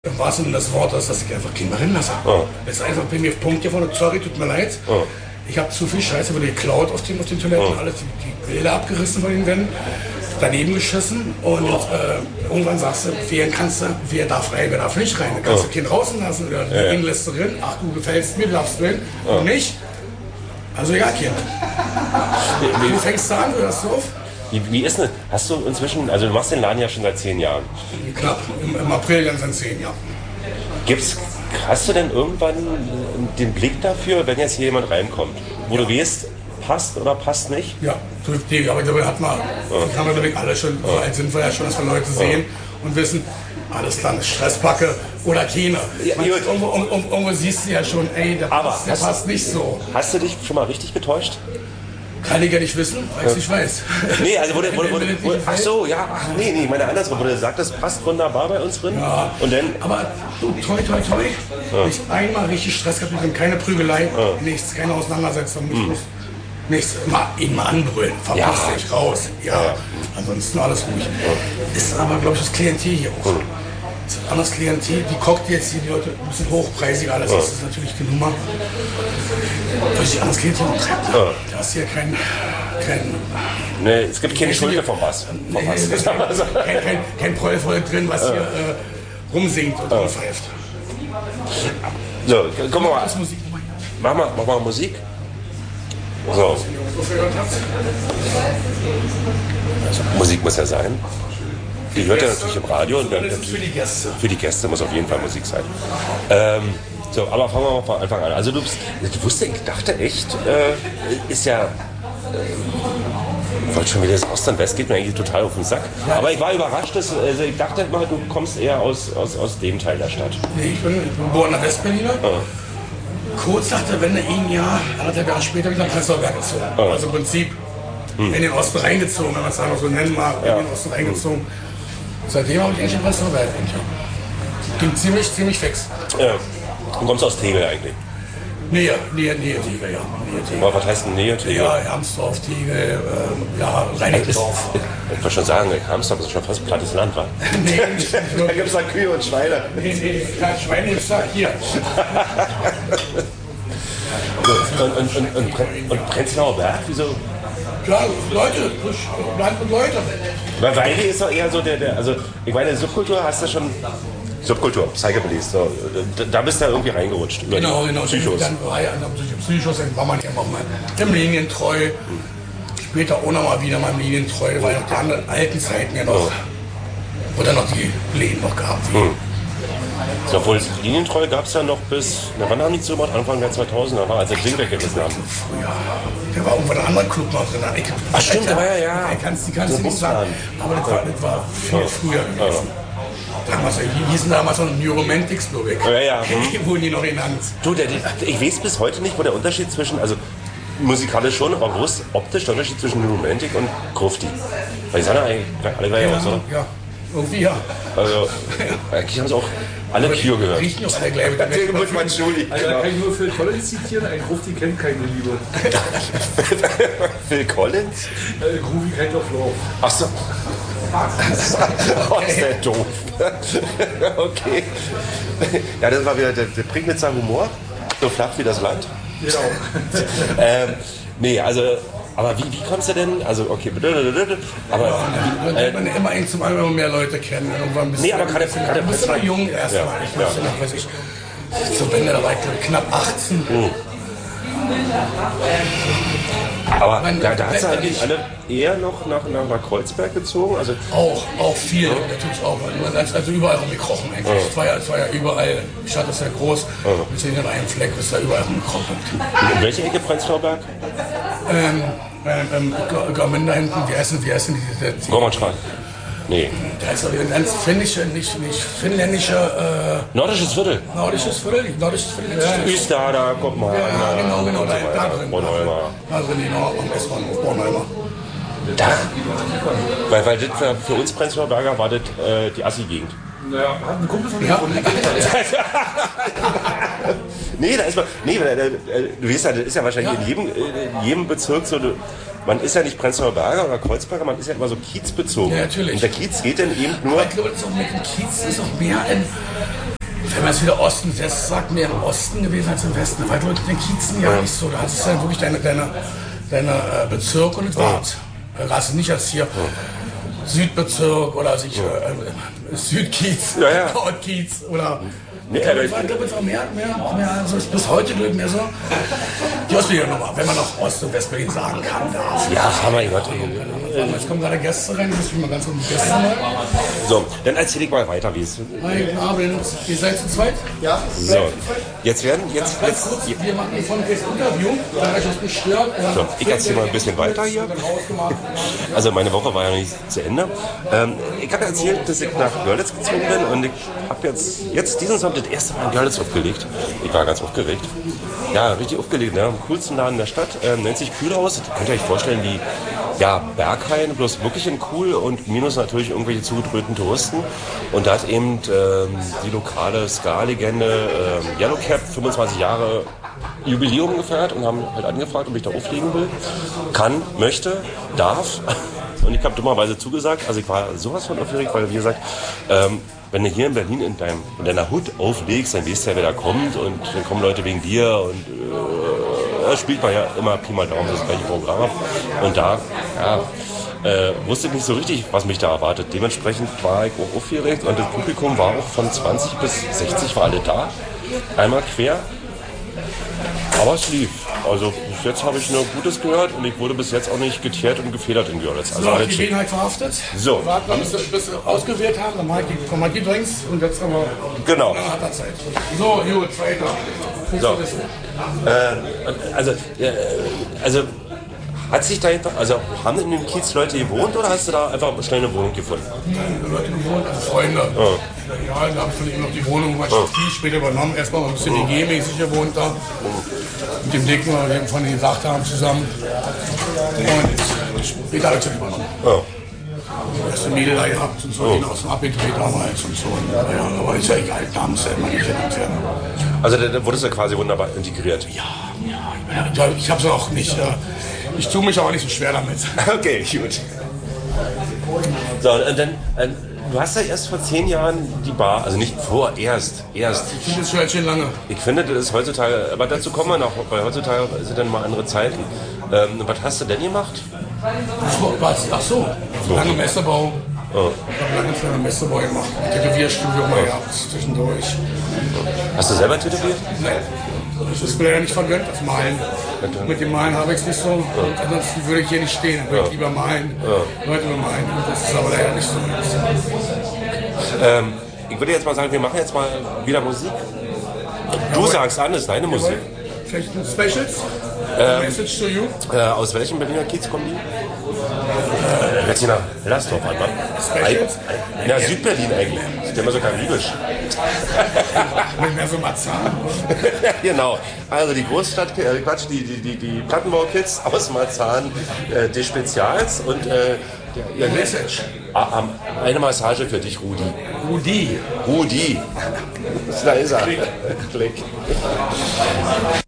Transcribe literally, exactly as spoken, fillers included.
Im wahrsten Sinne des Wortes, dass ich einfach Kinder hinlasse. Oh. Das ist einfach bei mir auf Punkt hier vorne, sorry, tut mir leid. Oh. Ich habe zu viel Scheiße wurde geklaut auf den, auf den Toiletten, oh. alles die, die Bilder abgerissen von den Wänden, daneben geschissen und oh. äh, irgendwann sagst du, wer kannst du, wer darf rein, wer darf nicht rein. Dann kannst oh. du Kind draußen lassen oder ja, ja. lässt du drin, ach du gefällst mir, du darfst drin oh. und nicht. Also ja, Kind. Du fängst da an, du hörst auf. Wie, wie ist denn das? Hast du inzwischen, also du machst den Laden ja schon seit zehn Jahren. Knapp, im, im April dann sind zehn Jahre. Gibt's, hast du denn irgendwann den Blick dafür, wenn jetzt hier jemand reinkommt, wo ja. du weißt, passt oder passt nicht? Ja, die, aber da hat man, ja. die haben wir alle schon, so alt sind wir ja schon, dass wir Leute sehen ja. und wissen, alles klar, eine Stresspacke oder keine. Ja, irgendwo, irgendwo siehst du ja schon, ey, der, aber passt, der passt nicht so. Hast du dich schon mal richtig getäuscht? Kann ich ja nicht wissen, weil ich nicht weiß. Nee, also wurde, wurde, wurde, wurde ach so, ja, ach nee, nee, meine andersrum, wo du sagst, das passt wunderbar bei uns drin. Ja, und dann, aber du, toi, toi, toi, ja. nicht einmal richtig Stress gehabt, mit keine Prügelei, ja. nichts, keine Auseinandersetzung, nicht, hm. nichts, immer ihn mal anbrüllen, verpiss ja. dich raus, ja, ja. ansonsten alles ruhig. Ja. Ist aber, glaube ich, das Klientel hier auch. Hm. Das ist ein anderes Klientel, die Cocktails hier, die Leute ein bisschen hochpreisiger, alles, ja. das ist natürlich die Nummer. Weil ich anderes Klientel treibt. Ja. Da ist hier kein, kein... Nee, es gibt keine Schulter vom Bass. Nee, kein kein, kein Prollvolk drin, was ja. hier äh, rumsingt und ja. rumpfeift. So, guck mal. Mach mal, mach mal Musik. So. Also, Musik muss ja sein. Die hört ja natürlich im Radio. Und dann, das ist für die Gäste. Für die Gäste muss auf jeden Fall Musik sein. Ähm, so, aber fangen wir mal von Anfang an. Also du, du wusste, ich dachte echt, äh, ist ja, äh, ich wollte schon wieder das Ostern West, geht mir eigentlich total auf den Sack. Ja. Aber ich war überrascht, dass, also ich dachte mal, du kommst eher aus, aus, aus dem Teil der Stadt. Nee, ich bin, ich bin geborener Westberliner. Ja. Kurz nach der Wende, ein Jahr, anderthalb Jahre später, bin ich nach Prenzlauer Berg gezogen. Ja. Also im Prinzip hm. in den Osten reingezogen, wenn man es einfach so nennen mag, ja. in den Osten reingezogen. Seitdem habe ich eigentlich in Prenzlauer Berg. Ging ziemlich, ziemlich fix. Ja. Du kommst aus Tegel eigentlich? Nähe, Nähe, Nähe Tegel, ja. Nähe Tegel. Was heißt denn Nähe Tegel? Ja, Hermsdorf, Tegel, äh, ja, Reinickendorf. Ich wollte schon sagen, Hermsdorf ist schon fast plattes Land, wa? Nee, nicht, nicht da gibt es da Kühe und Schweine. Nee, nee, kein Schwein im Sack, hier. und, und, und, und, und Prenzlauer Berg, wieso? Klar, Leute, Land und Leute. Weil Weide ist doch eher so der, der, also ich meine, Subkultur hast du schon, Subkultur, Psychobillies, so, da, da bist du irgendwie reingerutscht. Genau, genau. Psychos. Dann war ja Psychos, dann war man ja immer mal dem Linientreu. Hm. Später auch noch mal wieder mal im Linientreu, weil noch die anderen alten Zeiten ja noch, wo dann noch die Läden noch gab. Hm. Obwohl, Linientreu gab es ja noch bis, na, wann haben die zugemacht? Anfang der zweitausender, war, als der Kling weggerissen haben. Früher. Der war irgendwo ein anderer Club noch drin. Ich, Ach stimmt, der war ja, ja. Ich kannst, die kannst du nicht sagen, aber das war, das war viel ja. früher gewesen. Ja. Damals, die hießen damals noch New Romantics, glaube ich. Ja, ja. Hm. Wurden die noch genannt. Du, der, der, ich weiß bis heute nicht, wo der Unterschied zwischen, also musikalisch schon, aber wo ist optisch der Unterschied zwischen New Romantic und Grufti? Weil die sind ja eigentlich alle gleich ja, aus, oder? Ja. Irgendwie ja. Also, eigentlich haben sie auch alle Kühe gehört. Riechen auch alle gleich. Deswegen muss man Julie. Also, da kann ich nur Phil Collins zitieren, ein Grufti kennt keine Liebe. Phil Collins? Äh, Groovy Kind of Love. Ach so. Oh, ist der doof. Okay. Ja, das war wieder der, der Prignitzer Humor. So flach wie das Land. Genau. ähm, nee, also... Aber wie, wie kommst du denn? Also, okay. Aber, ja, äh, man immer ein zum anderen mehr Leute kennen. Irgendwann bist nee, aber gerade. Du bist immer jung erstmal. Ja, ich wusste ja. noch, weiß ich. Zur Wende, da war ich knapp achtzehn. Mhm. Aber man, da, da hat es eigentlich alle eher noch nach, nach, nach Kreuzberg gezogen? Also auch, auch viel, ja. natürlich auch. Also, also überall rumgekrochen eigentlich. Ja. Es, war ja, es war ja überall, die Stadt ist ja groß, ja. mit in einem Fleck ist da überall rumgekrochen. In welche Ecke Prenzlauer Berg? Ähm, ähm, Garmin hinten, wie heißen, wie heißen die? die Gormanschrei. Nee. Da ist ein ganz finnischer, nicht, nicht finnländischer... Äh, nordisches Viertel. Nordisches Viertel, nordisches Viertel. Ja, Üster, da kommt mal. Ja, ja, genau, genau, da, da drin. Bornholmer. Da drin, genau, am S-Bahnhof Bornholmer. Da? Weil, weil das für, für uns Prenzlauer Berger war das äh, die Assi-Gegend. Naja, hat ein Kumpel von mir ja. gefunden. Nee, da ist man. Nee, du weißt ja, das ist ja wahrscheinlich ja. in jedem, in jedem Bezirk so. Man ist ja nicht Prenzlauer Berger oder Kreuzberger, man ist ja immer so kiezbezogen. Ja, natürlich. Und der Kiez geht dann eben nur. Aber ich glaube, das ist auch mit dem Kiez ist auch mehr ein. wenn man jetzt wieder Osten, das sagt mir im Osten gewesen als im Westen, weil du in den Kiezen ja nicht so, da hattest du dann wirklich deine, deine, deine äh, Bezirk und das war's. Da hast du nicht als hier Südbezirk oder sich äh, äh, Südkiez, ja, ja. Nordkiez oder... Nee, ich glaube, ich glaube, es auch mehr, mehr, mehr also ist bis heute glaube ich, mehr so die Ostberliner Nummer, wenn man noch Ost- und Westberlin sagen kann, darf. Ja, Hammer, Gott. Jetzt kommen gerade Gäste rein, ich muss mich mal ganz kurz Gäste mal. So, dann erzähl ich mal weiter, wie es... Guten Abend, ihr seid zu zweit? Ja. So, jetzt werden... Jetzt, Ganz jetzt, kurz, wir machen ein volles Interview, da euch das nicht stört. So, ich erzähle mal ein bisschen weiter hier. Also meine Woche war ja noch nicht zu Ende. Ähm, ich habe erzählt, dass ich nach Görlitz gezogen bin und ich habe jetzt, jetzt diesen Sonntag das erste Mal in Görlitz aufgelegt. Ich war ganz aufgeregt. Ja, richtig aufgelegt, ne? Am coolsten Laden der Stadt. Ähm, nennt sich Kühlhaus. Das könnt ihr euch vorstellen wie ja, Berghain, bloß wirklich in cool und minus natürlich irgendwelche zugedröhnten Touristen. Und da hat eben ähm, die lokale Ska-Legende ähm, Yellowcap fünfundzwanzig Jahre Jubiläum gefeiert und haben halt angefragt, ob ich da auflegen will. Kann, möchte, darf. Und ich habe dummerweise zugesagt. Also ich war sowas von aufgeregt, weil wie gesagt, ähm, wenn du hier in Berlin in, deinem, in deiner Hut auflegst, dann weißt du ja, wer da kommt und dann kommen Leute wegen dir und äh, spielt man ja immer Pi mal Daumen das gleiche Programm ab. Und da, ja, äh, wusste ich nicht so richtig, was mich da erwartet. Dementsprechend war ich auch aufgeregt und das Publikum war auch von zwanzig bis sechzig war alle da. Einmal quer. Aber es lief. Also bis jetzt habe ich nur Gutes gehört und ich wurde bis jetzt auch nicht geteert und gefedert in Görlitz. Also so, alles die schick. Gelegenheit verhaftet. So. Wir warten, bis wir, bis wir ausgewählt haben, dann mache ich die, komm, die Drinks und jetzt aber Genau. dann hat er Zeit. So, gut, weiter. So. Äh, also, äh, also hat sich da einfach, also haben in dem Kiez Leute gewohnt oder hast du da einfach schnell eine Wohnung gefunden? Hm, Leute gewohnt, also Freunde. Ja. Ja, da habe ich von ihm noch die Wohnung, weil ich oh. viel später übernommen. Erstmal ein bisschen hygienemäßig gewohnt da. Mit dem Dicken, weil wir von den gesagt haben zusammen. Und später habe ich es übernommen. Ja. Erste Mädel da gehabt und so, oh. den aus dem abgedreht damals und so. Ja, aber ist ja egal, da muss ja immer gekettet werden. Also da, da wurdest du quasi wunderbar integriert? Ja, ja. ja ich habe es auch nicht. Ich tue mich aber nicht so schwer damit. Okay, gut. So, und dann, du hast ja erst vor zehn Jahren die Bar, also nicht vor, erst, erst. Ich finde das schon ganz schön lange. Ich finde, das ist heutzutage, aber dazu kommen wir noch, weil heutzutage sind dann mal andere Zeiten. Ähm, was hast du denn gemacht? Was? Ach so, so. lange Messerbau. Oh. Ich habe lange für einen Messerbau gemacht. Tätowierstudio mal gehabt, zwischendurch. Hast du selber tätowiert? Nein. Das ist mir ja nicht vergönnt, das Malen. Mit dem Malen habe ich es nicht so. Und ansonsten würde ich hier nicht stehen. Dann würde ich lieber malen, ja. Leute bemalen. Und das ist aber leider nicht so. Ähm, ich würde jetzt mal sagen, wir machen jetzt mal wieder Musik. Du Jawohl. sagst an, das ist deine Musik. Vielleicht ein Specials? Ähm, Message to you? Äh, aus welchem Berliner Kiez kommen die? Äh, Jetzt hier nach Hellersdorf an, Mann. Specials? Ja, Südberlin eigentlich. Das ist immer so karibisch. Nicht mehr so Marzahn. Genau. Also die Großstadt, äh, Quatsch, die, die, die, die Plattenbau-Kids aus Marzahn, äh, die Spezials und äh, ja, Message. Ah, eine Massage für dich, Rudi. Rudi. Rudi. Da ist er. Klick. Klick.